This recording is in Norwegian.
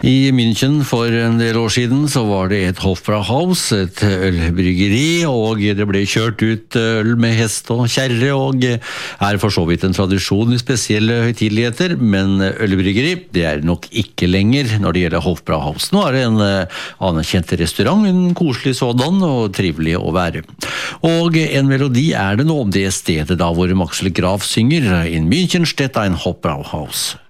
I München for en del år siden så var det et Hofbrauhaus, et ølbryggeri, og det ble kjørt ut øl med hest og kjerre, og er for så vidt en tradisjon i spesielle høytideligheter, men ølbryggeri, det er nok ikke lenger når det gjelder Hofbrauhaus. Nå er det en anerkjent restaurant, en koselig sådan og trivelig å være. Og en melodi er det nå, det stedet da hvor Axel Graf synger «In München steht ein Hofbrauhaus».